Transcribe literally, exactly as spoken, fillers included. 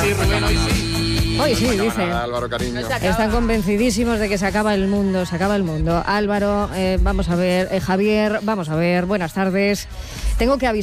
sí, Rubén, hoy sí. Hoy sí, No acaba dice. nada, Álvaro, cariño. No se acaba. Están convencidísimos de que se acaba el mundo, se acaba el mundo. Álvaro, eh, vamos a ver, eh, Javier, vamos a ver, buenas tardes. Tengo que avisar.